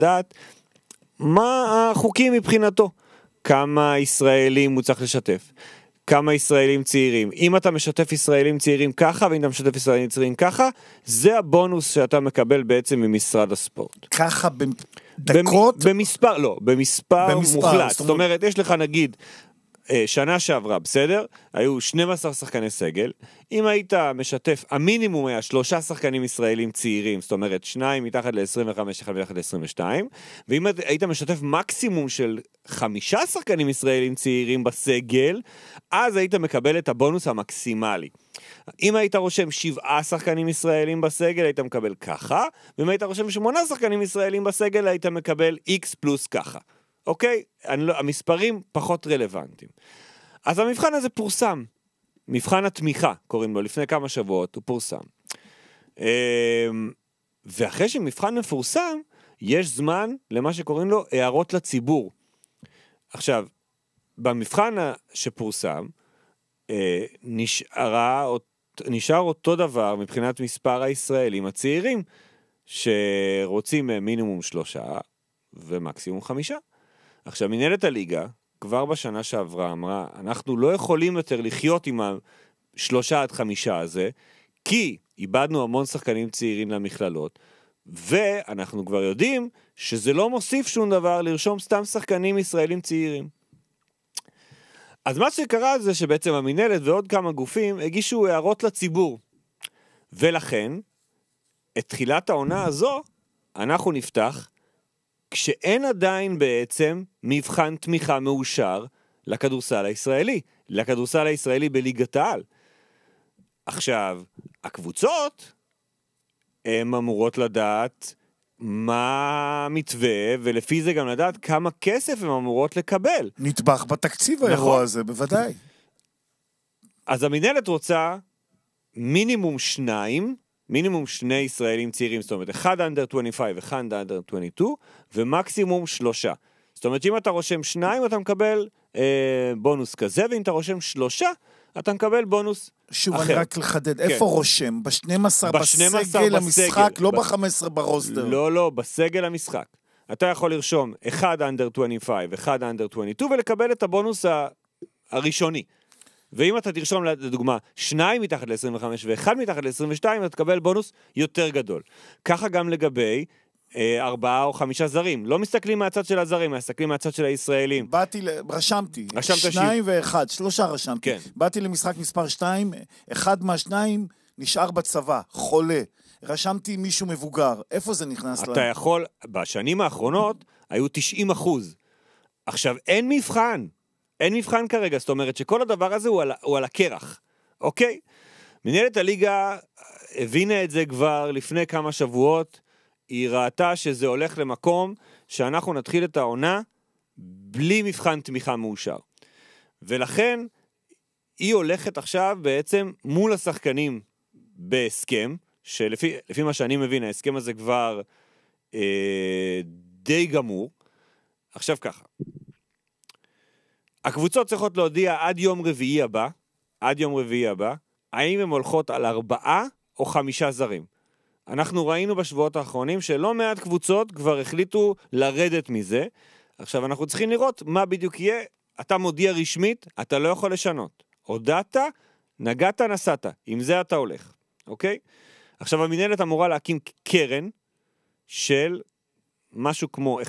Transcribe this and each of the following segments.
לדעת מה החוקים מבחינתו, כמה ישראלים הוא צריך לשתף, כמה ישראלים צעירים. אם אתה משתף ישראלים צעירים ככה, ואם אתה משתף ישראלים צעירים ככה, זה הבונוס שאתה מקבל בעצם ממשרד הספורט. ככה בדקות? במספר, לא, במספר מוחלט. זאת אומרת, יש לך נגיד, שנה שעברה, בסדר? היו 12 שחקני סגל. אם היית משתף, המינימום היה 3 שחקנים ישראלים צעירים, זאת אומרת, 2 מתחת ל-25, 1 מתחת ל-22, ואם היית משתף מקסימום של 5 שחקנים ישראלים צעירים בסגל, אז היית מקבל את הבונוס המקסימלי. אם היית רושם 7 שחקנים ישראלים בסגל, היית מקבל ככה, ואם היית רושם 8 שחקנים ישראלים בסגל, היית מקבל X פלוס ככה. אוקיי? המספרים פחות רלוונטיים. אז המבחן הזה פורסם. מבחן התמיכה, קוראים לו, לפני כמה שבועות, הוא פורסם. ואחרי שמבחן מפורסם, יש זמן למה שקוראים לו הערות לציבור. עכשיו, במבחן שפורסם, נשאר אותו דבר מבחינת מספר הישראלים הצעירים, שרוצים מינימום 3 ומקסימום 5. עכשיו, מנהלת הליגה, כבר בשנה שעברה, אמרה, אנחנו לא יכולים יותר לחיות עם 3 עד 5 הזה, כי איבדנו המון שחקנים צעירים למכללות, ואנחנו כבר יודעים שזה לא מוסיף שום דבר לרשום סתם שחקנים ישראלים צעירים. אז מה שקרה זה שבעצם המנהלת ועוד כמה גופים הגישו הערות לציבור, ולכן, את תחילת העונה הזו, אנחנו נפתח כשאין עדיין בעצם מבחן תמיכה מאושר לכדורסל הישראלי, לכדורסל הישראלי בליגת העל. עכשיו, הקבוצות הן אמורות לדעת מה המתווה, ולפי זה גם לדעת כמה כסף הן אמורות לקבל. נטבח בתקציב האירוע הזה, בוודאי. אז המנהלת רוצה מינימום 2 ישראלים צעירים, זאת אומרת, 1 under 25, 1 under 22, ומקסימום 3. זאת אומרת, אם אתה רושם 2, אתה מקבל בונוס כזה, ואם אתה רושם 3, אתה מקבל בונוס שוב, אחר. אני רק לחדד, איפה רושם? ב-12 בסגל המשחק, לא ב-15 ברוסטר. לא, בסגל המשחק. אתה יכול לרשום 1 under 25, 1 under 22, ולקבל את הבונוס הראשוני. ואם אתה תרשום לדוגמה 2 מתחת ל-25 ו1 מתחת ל-22, אתה תקבל בונוס יותר גדול. ככה גם לגבי 4 או 5 זרים. לא מסתכלים מהצד של הזרים, מסתכלים מהצד של הישראלים. רשמתי. 2 ו1, 3 רשמתי. כן. באתי למשחק מספר 2, אחד מהשניים נשאר בצבא, חולה. רשמתי מישהו מבוגר. איפה זה נכנס אתה יכול, בשנים האחרונות היו 90%. עכשיו, אין מבחן כרגע, זאת אומרת שכל הדבר הזה הוא על הקרח, אוקיי? מנהלת הליגה הבינה את זה כבר לפני כמה שבועות, היא ראתה שזה הולך למקום שאנחנו נתחיל את העונה בלי מבחן תמיכה מאושר. ולכן היא הולכת עכשיו בעצם מול השחקנים בהסכם, שלפי מה שאני מבין, ההסכם הזה כבר די גמור. עכשיו ככה. הקבוצות צריכות להודיע עד יום רביעי הבא, האם הן הולכות על 4 או 5 זרים. אנחנו ראינו בשבועות האחרונים שלא מעט קבוצות כבר החליטו לרדת מזה. עכשיו אנחנו צריכים לראות מה בדיוק יהיה. אתה מודיע רשמית, אתה לא יכול לשנות. הודעת, נגעת, נסעת. עם זה אתה הולך. אוקיי? עכשיו המנהלת אמורה להקים קרן של משהו כמו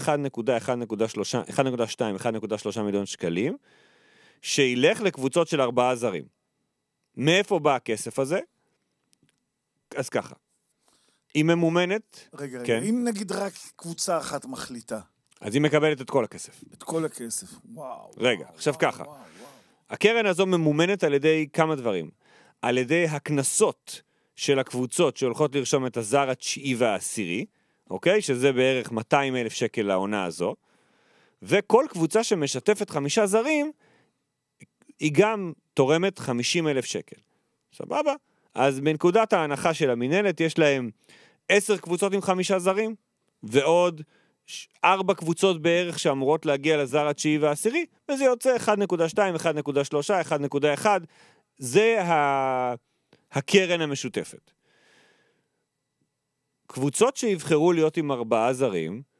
1.2-1.3 מיליון שקלים, שילך לקבוצות של 4 זרים. מאיפה בא הכסף הזה? אז ככה. היא ממומנת. רגע, כן. אם נגיד רק קבוצה אחת מחליטה. אז היא מקבלת את כל הכסף. את כל הכסף, וואו. רגע, וואו, עכשיו וואו, ככה. וואו, וואו. הקרן הזו ממומנת על ידי כמה דברים. על ידי הכנסות של הקבוצות שהולכות לרשום את הזר התשיעי והעשירי, אוקיי? שזה בערך 200,000 שקל לעונה הזו. וכל קבוצה שמשתפת 5 זרים, היא גם תורמת 50,000 שקל. סבבה? אז בנקודת ההנחה של המנהלת, יש להם 10 קבוצות עם 5 זרים, ועוד 4 קבוצות בערך שאמורות להגיע לזר התשיעי והעשירי, וזה יוצא 1.2, 1.3, 1.1, זה הקרן המשותפת. קבוצות שיבחרו להיות עם 4 זרים,